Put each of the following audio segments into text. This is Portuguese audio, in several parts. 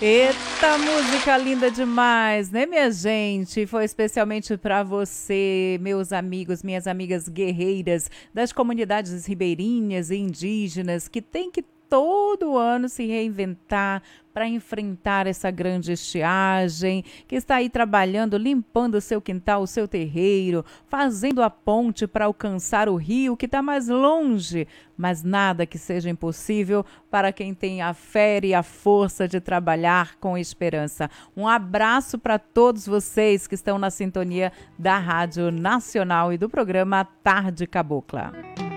Eita, música linda demais, né, minha gente? Foi especialmente para você, meus amigos, minhas amigas guerreiras das comunidades ribeirinhas e indígenas que tem que todo ano se reinventar para enfrentar essa grande estiagem, que está aí trabalhando, limpando o seu quintal, o seu terreiro, fazendo a ponte para alcançar o rio que está mais longe, mas nada que seja impossível para quem tem a fé e a força de trabalhar com esperança. Um abraço para todos vocês que estão na sintonia da Rádio Nacional e do programa Tarde Cabocla.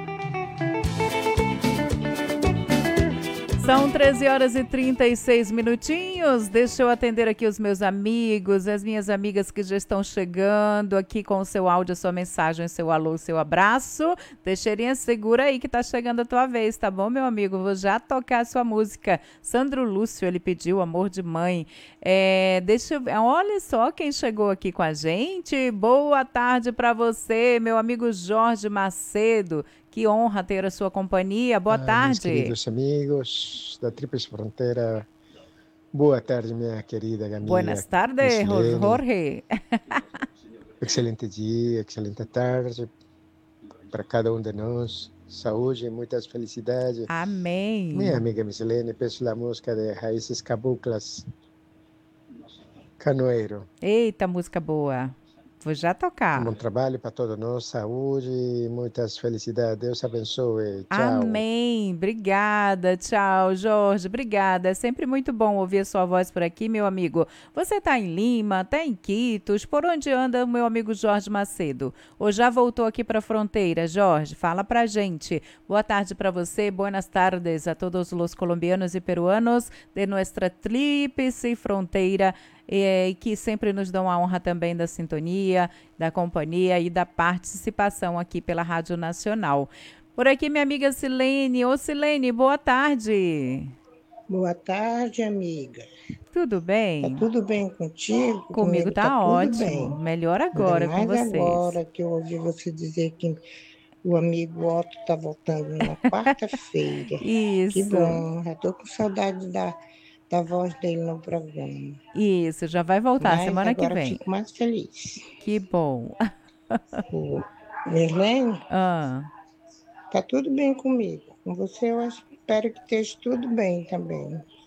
São 13 horas e 36 minutinhos. Deixa eu atender aqui os meus amigos, as minhas amigas que já estão chegando aqui com o seu áudio, a sua mensagem, seu alô, seu abraço. Teixeirinha, segura aí que tá chegando a tua vez, tá bom, meu amigo? Vou já tocar a sua música. Sandro Lúcio, ele pediu Amor de Mãe. Olha só quem chegou aqui com a gente. Boa tarde para você, meu amigo Jorge Macedo. Que honra ter a sua companhia. Boa Meus tarde. queridos amigos da Tríplice Fronteira, boa tarde, minha querida amiga Buenas tardes, Missilene. Jorge. Excelente dia, excelente tarde para cada um de nós. Saúde e muitas felicidades. Amém. Minha amiga Missilene, peço a música de Raízes Caboclas, Canoeiro. Eita, música boa. Vou já tocar. Bom trabalho para todos nós, saúde e muitas felicidades. Deus abençoe. Tchau. Amém. Obrigada. Tchau, Jorge. Obrigada. É sempre muito bom ouvir a sua voz por aqui, meu amigo. Você está em Lima, está em Quitos. Por onde anda o meu amigo Jorge Macedo? Ou já voltou aqui para a fronteira? Jorge, fala pra gente. Boa tarde para você. Buenas tardes a todos os colombianos e peruanos de nuestra tríplice fronteira. E que sempre nos dão a honra também da sintonia, da companhia e da participação aqui pela Rádio Nacional. Por aqui, minha amiga Silene. Ô, Silene, boa tarde. Boa tarde, amiga. Tudo bem? Tá tudo bem contigo? Comigo tá tudo ótimo. bem. Melhor agora com vocês. Agora que eu ouvi você dizer que o amigo Otto tá voltando na quarta-feira. Isso. Que bom, já tô com saudade da voz dele no programa. Isso, já vai voltar semana que agora vem. Fico mais feliz. Que bom. Merlene, Ah, tá tudo bem comigo. Com você eu espero que esteja tudo bem também.